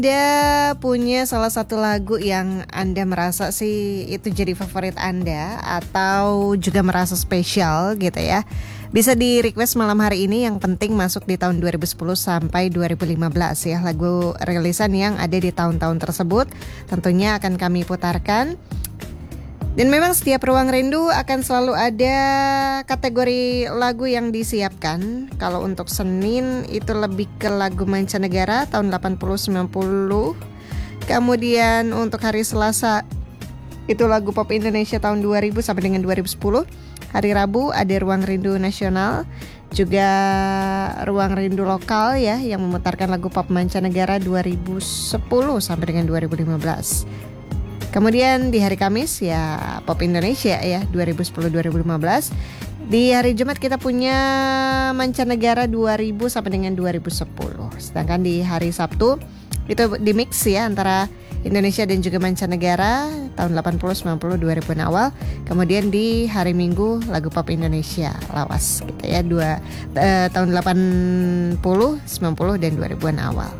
Anda punya salah satu lagu yang Anda merasa sih itu jadi favorit Anda atau juga merasa spesial gitu ya, bisa di request malam hari ini. Yang penting masuk di tahun 2010 sampai 2015 ya. Lagu rilisan yang ada di tahun-tahun tersebut tentunya akan kami putarkan. Dan memang setiap Ruang Rindu akan selalu ada kategori lagu yang disiapkan. Kalau untuk Senin itu lebih ke lagu mancanegara tahun 80-90. Kemudian untuk hari Selasa itu lagu pop Indonesia tahun 2000 sampai dengan 2010. Hari Rabu ada Ruang Rindu Nasional, juga Ruang Rindu Lokal ya, yang memutarkan lagu pop mancanegara 2010 sampai dengan 2015. Kemudian di hari Kamis ya Pop Indonesia ya 2010-2015. Di hari Jumat kita punya mancanegara 2000 sampai dengan 2010. Sedangkan di hari Sabtu itu di mix ya antara Indonesia dan juga mancanegara tahun 80, 90, 2000-an awal. Kemudian di hari Minggu lagu pop Indonesia lawas gitu ya, tahun 80, 90 dan 2000-an awal.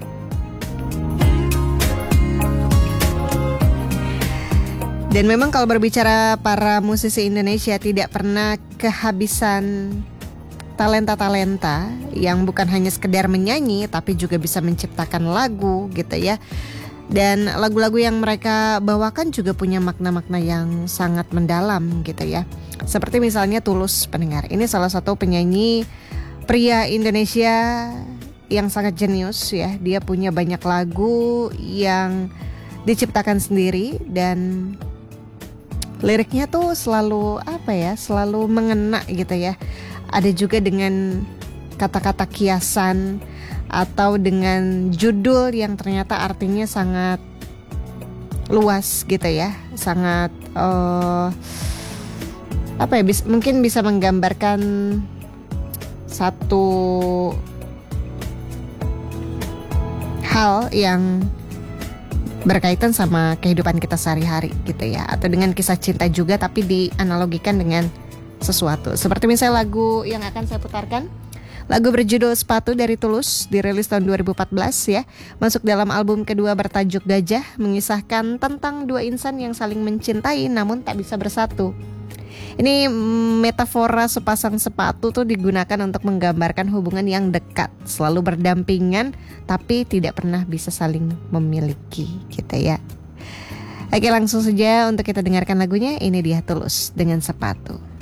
Dan memang kalau berbicara para musisi Indonesia tidak pernah kehabisan talenta-talenta yang bukan hanya sekedar menyanyi tapi juga bisa menciptakan lagu gitu ya. Dan lagu-lagu yang mereka bawakan juga punya makna-makna yang sangat mendalam gitu ya. Seperti misalnya Tulus pendengar. Ini salah satu penyanyi pria Indonesia yang sangat jenius ya. Dia punya banyak lagu yang diciptakan sendiri dan liriknya tuh selalu selalu mengena gitu ya. Ada juga dengan kata-kata kiasan atau dengan judul yang ternyata artinya sangat luas gitu ya. Sangat mungkin bisa menggambarkan satu hal yang berkaitan sama kehidupan kita sehari-hari gitu ya, atau dengan kisah cinta juga tapi dianalogikan dengan sesuatu. Seperti misalnya lagu yang akan saya putarkan, lagu berjudul Sepatu dari Tulus, dirilis tahun 2014 ya, masuk dalam album kedua bertajuk Gajah, mengisahkan tentang dua insan yang saling mencintai namun tak bisa bersatu. Ini metafora sepasang sepatu tuh digunakan untuk menggambarkan hubungan yang dekat, selalu berdampingan tapi tidak pernah bisa saling memiliki gitu ya. Oke, langsung saja untuk kita dengarkan lagunya. Ini dia Tulus dengan Sepatu.